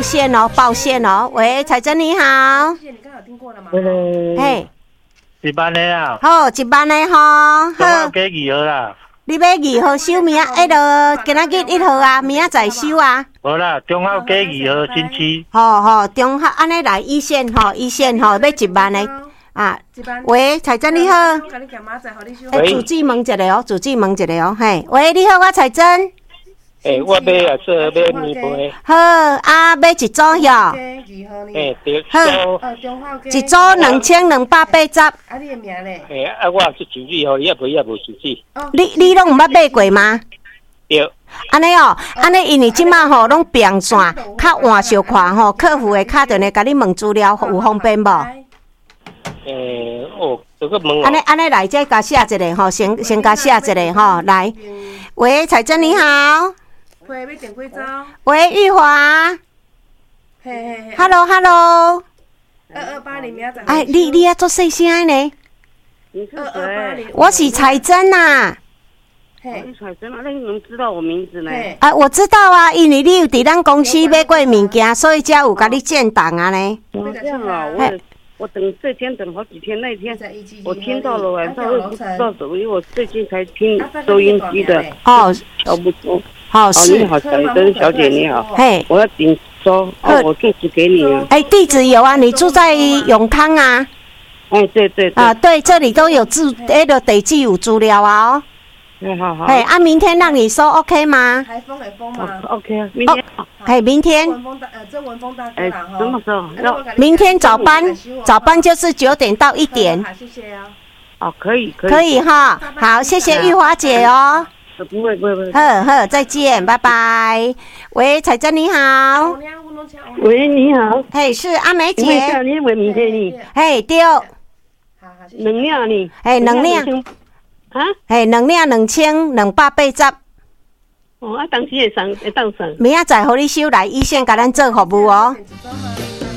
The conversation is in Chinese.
线哦，报线哦。喂，彩珍你好。 你刚刚有听过了吗？ 嘿， 一班的啦。 好，一班的吼。 中午加2号啦。 你要2号收明仔，今仔日1号啊，明仔再收啊。 无啦，中午加2号星期。 吼，中午安尼来一线吼，要1万的啊。喂，彩珍你好。主旨问一个哦，嘿。喂，你好，我彩珍。 我买啊，做买面皮。 好啊，买一组哟。 对。 好，一组2280。 啊，你的名咧？ 我是主旨吼，你也无主旨。 你拢毋捌买过吗？ 对。 安尼哦，安尼因为即马吼拢变线，较换小看吼，客户会敲电话甲你问资料，有方便无？ 这个问。 安尼来，再甲写一个吼，先甲写一个吼，来。喂，彩珍你好。 喂，要订几组？ 喂，玉华。 嘿。 Hello。 2280明仔载。 哎，你要做细声呢？ 你是谁？ 我是彩珍呐。 彩珍啊，那你怎么知道我名字呢？ 我知道啊，因为你有伫咱公司买过物件，所以才有甲你建档啊呢。 这样啊，我等这天等好几天，那天我听到了晚上，我也不知道怎么，因为我最近才听收音机的。瞧不出。好，你好，彩珍小姐你好。嘿，我要订收，我地址给你了。 地址有啊，你住在永康啊。 对。 对，这里都有地址有资料啊哦。 好。 明天让你收 OK 吗？ 台风嘛。 OK 啊，明天。 明天。 这文峰大哥啦。 什么时候？ 明天早班就是9点到1点。 好，谢谢哦。可以哈，好，谢谢玉华姐哦。 不会。 好，再见，拜拜。喂，彩珍你好。 喂，你好。 嘿，是阿梅姐。 你问明天你。 嘿，对。 能量你。 能量。 啊 ，2领2280。 当时会当送。 明仔载互你收来，一线甲咱做服务哦。